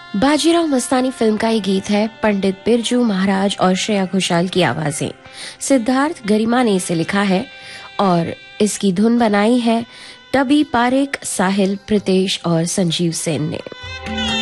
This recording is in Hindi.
बाजीराव मस्तानी फिल्म का ये गीत है। पंडित बिरजू महाराज और श्रेया घोषाल की आवाजें। सिद्धार्थ गरिमा ने इसे लिखा है और इसकी धुन बनाई है टबी पारेख, साहिल, प्रीतेश और संजीव सेन ने।